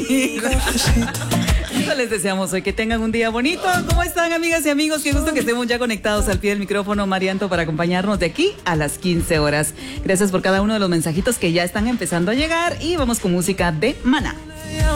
amigos. Eso les deseamos hoy, que tengan un día bonito. ¿Cómo están, amigas y amigos? Qué gusto que estemos ya conectados al pie del micrófono, Marianto, para acompañarnos de aquí a las 15 horas. Gracias por cada uno de los mensajitos que ya están empezando a llegar y vamos con música de Maná.